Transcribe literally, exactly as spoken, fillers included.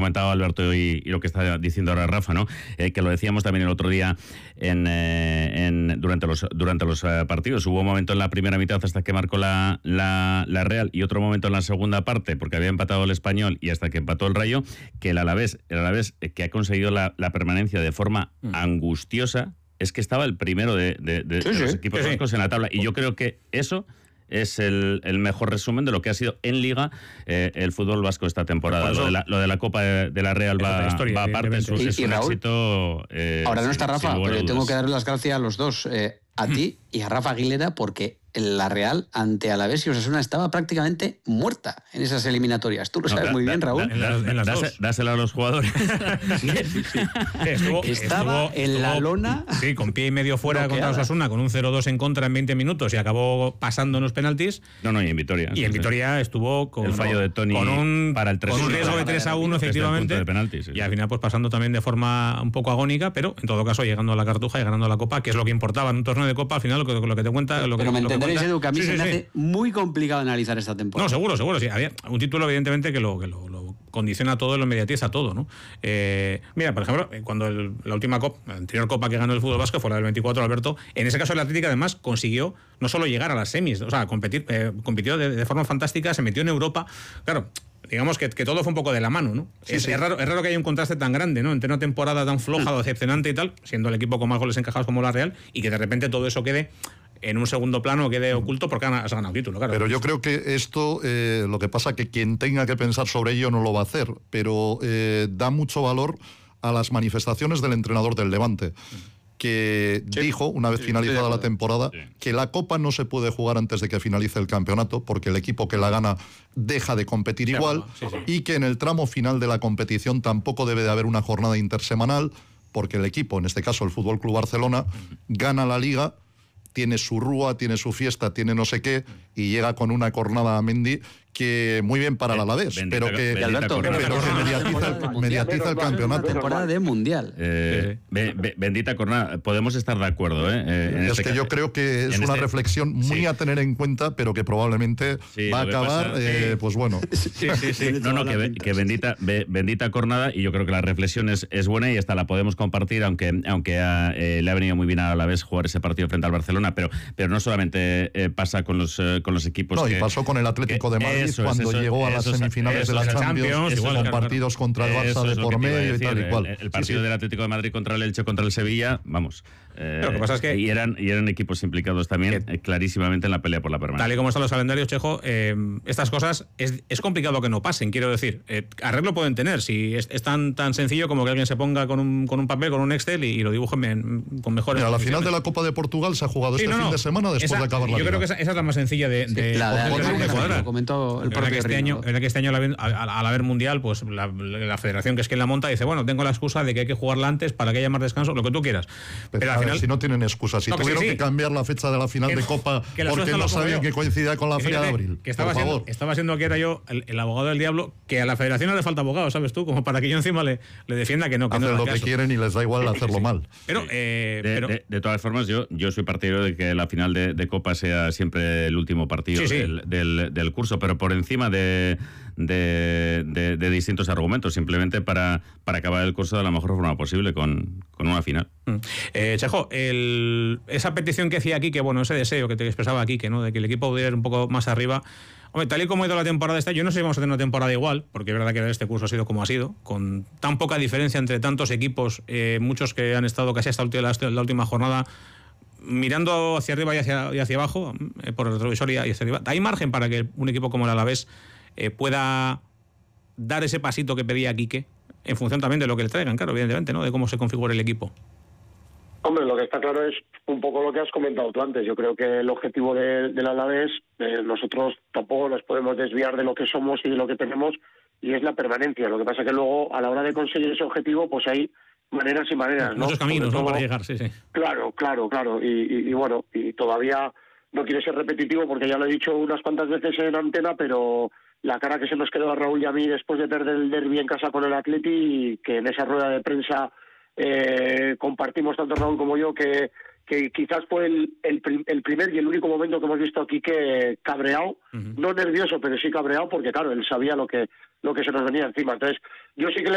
comentaba Alberto y, y lo que está diciendo ahora Rafa, ¿no? Eh, que lo decíamos también el otro día en, eh, en durante los durante los uh, partidos. Hubo un momento en la primera mitad hasta que marcó la, la, la Real y otro momento en la segunda parte, porque había empatado el Español y hasta que empató el Rayo, que el Alavés, el Alavés eh, que ha conseguido la, la permanencia de forma mm. angustiosa, es que estaba el primero de, de, de, sí, de los sí, equipos sí, vascos sí. en la tabla. Y yo creo que eso es el, el mejor resumen de lo que ha sido en Liga eh, el fútbol vasco esta temporada. Lo de, la, lo de la Copa de, de la Real va, historia, va aparte, es, y, es y un Raúl, éxito. Eh, ahora no está sin, Rafa, sin pero yo tengo dudas. que darle las gracias a los dos, eh, a ti y a Rafa Aguilera, porque la Real ante Alavés y Osasuna estaba prácticamente muerta en esas eliminatorias. Tú lo sabes no, da, muy bien, Raúl. Da, da, en las dase, dásela a los jugadores. sí, sí, sí. Estuvo, estaba estuvo, en la estuvo, lona. Sí, con pie y medio fuera contra Osasuna, con un cero dos en contra en veinte minutos y acabó pasando unos penaltis. No, no, y en Vitoria. Y en Vitoria estuvo con el fallo de Toni con un, para el tres con un riesgo de tres a uno, efectivamente. De penaltis, sí. Y al final, pues pasando también de forma un poco agónica, pero en todo caso llegando a la Cartuja y ganando la Copa, que es lo que importaba en un torneo de Copa. Al final, lo que, lo que te cuenta. Lo pero que, me lo entenderéis, que Edu, que a mí sí, se sí, me sí. hace muy complicado analizar esta temporada. No, seguro, seguro, sí. Había un título, evidentemente, que lo, que lo, lo condiciona todo, lo mediatiza todo, ¿no? Eh, mira, por ejemplo, cuando el, la última Copa, la anterior Copa que ganó el fútbol vasco fue la del veinticuatro, Alberto, en ese caso el Atlético además consiguió no solo llegar a las semis, o sea, competir, eh, compitió de, de forma fantástica, se metió en Europa. Claro, digamos que, que todo fue un poco de la mano, ¿no? Sí, es, sí. Es, raro, es raro que haya un contraste tan grande, ¿no? Entre una temporada tan floja, o decepcionante y tal, siendo el equipo con más goles encajados como la Real, y que de repente todo eso quede en un segundo plano, quede oculto porque has ganado título, claro. Pero yo creo que esto, eh, lo que pasa que quien tenga que pensar sobre ello no lo va a hacer, pero eh, da mucho valor a las manifestaciones del entrenador del Levante, que sí. dijo, una vez sí, finalizada sí, la temporada, sí. que la Copa no se puede jugar antes de que finalice el campeonato, porque el equipo que la gana deja de competir sí, igual, sí, sí. y que en el tramo final de la competición tampoco debe de haber una jornada intersemanal, porque el equipo, en este caso el Fútbol Club Barcelona, gana la Liga, tiene su rúa, tiene su fiesta, tiene no sé qué, y llega con una cornada a Mendy que muy bien para el Alavés, bendita, pero que, Alberto, pero que mediatiza el, mediatiza el campeonato. Temporada de Mundial. Eh, be, be, bendita cornada. Podemos estar de acuerdo. ¿eh? Eh, en es este que caso, yo creo que es una este, reflexión muy sí. a tener en cuenta, pero que probablemente sí, va a acabar, pasa, eh, pues bueno. Sí, sí, sí. No, no, que, que bendita, be, bendita cornada, y yo creo que la reflexión es, es buena y hasta la podemos compartir, aunque, aunque a, eh, le ha venido muy bien a la vez jugar ese partido frente al Barcelona, pero, pero no solamente eh, pasa con los, eh, con los equipos. No, que, y pasó con el Atlético de Madrid eso, cuando eso, llegó a las eso, semifinales eso, de la eso, Champions, Champions igual, con claro, partidos contra el Barça de por medio y tal y cual. El, el partido sí, sí. del Atlético de Madrid contra el Elche, contra el Sevilla, vamos. Eh, lo que pasa es que y eran, y eran equipos implicados también eh, clarísimamente en la pelea por la permanencia. Tal y como están los calendarios, Chejo, eh, estas cosas es, es complicado que no pasen, quiero decir. Eh, arreglo pueden tener, si es, es tan, tan sencillo como que alguien se ponga con un, con un papel, con un Excel y, y lo dibuje con mejores. Mira, la final de la Copa de Portugal se ha jugado sí, este no, fin de semana después esa, de acabar la Yo liga. creo que esa, esa es la más sencilla de, de, sí, la de, de, de, de cuadrar. Lo comentó el propio que este año, que este año al haber mundial, pues la, la federación que es quien la monta dice, bueno, tengo la excusa de que hay que jugarla antes para que haya más descanso, lo que tú quieras. Pero, pero al final, ver, si no tienen excusa, si no, tuvieron que, sí, sí. que cambiar la fecha de la final que, de Copa porque no sabían que coincidía con la que feria de abril. Que estaba, por siendo, favor. estaba siendo que era yo el, el abogado del diablo, que a la federación no le falta abogado, ¿sabes tú? Como para que yo encima le, le defienda que no. Que Hacen no lo que quieren y les da igual hacerlo sí, sí. mal. Pero, eh, de, pero de, de todas formas, yo, yo soy partidario de que la final de, de Copa sea siempre el último partido sí, sí. Del, del, del curso, pero por encima de, de, de, de distintos argumentos, simplemente para, para acabar el curso de la mejor forma posible con, con una final. Mm. Eh, Chejo, el, esa petición que hacía aquí, que bueno, ese deseo que te expresaba aquí, que no, de que el equipo pudiera ir un poco más arriba. Hombre, tal y como ha ido la temporada esta, yo no sé si vamos a tener una temporada igual, porque es verdad que este curso ha sido como ha sido, con tan poca diferencia entre tantos equipos, eh, muchos que han estado casi hasta la, la última jornada mirando hacia arriba y hacia, y hacia abajo, eh, por el retrovisor y hacia arriba. ¿Hay margen para que un equipo como el Alavés eh, pueda dar ese pasito que pedía Quique, en función también de lo que le traigan, claro, evidentemente, ¿no? De cómo se configura el equipo? Hombre, lo que está claro es un poco lo que has comentado tú antes. Yo creo que el objetivo de, del Alavés, eh, nosotros tampoco nos podemos desviar de lo que somos y de lo que tenemos, y es la permanencia. Lo que pasa es que luego, a la hora de conseguir ese objetivo, pues hay maneras y maneras, ¿no? Muchos caminos, todo, ¿no? Para llegar, sí, sí. Claro, claro, claro. Y, y, y bueno, y todavía no quiero ser repetitivo porque ya lo he dicho unas cuantas veces en antena, pero la cara que se nos quedó a Raúl y a mí después de perder el derbi en casa con el Atleti, y que en esa rueda de prensa eh, compartimos tanto Raúl como yo, que, que quizás fue el, el, el primer y el único momento que hemos visto aquí que cabreado, uh-huh. no nervioso, pero sí cabreado, porque claro, él sabía lo que, lo que se nos venía encima. Entonces, yo sí que le